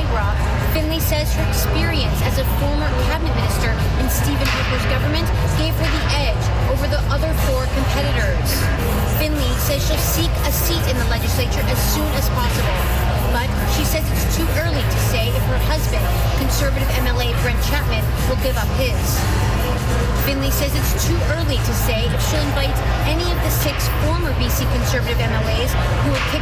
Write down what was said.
Rock, Finley says her experience as a former cabinet minister in Stephen Harper's government gave her the edge over the other 4 competitors. Finley says she'll seek a seat in the legislature as soon as possible. But she says it's too early to say if her husband, Conservative MLA Brent Chapman, will give up his. Finley says it's too early to say if she'll invite any of the 6 former BC Conservative MLAs who were kicked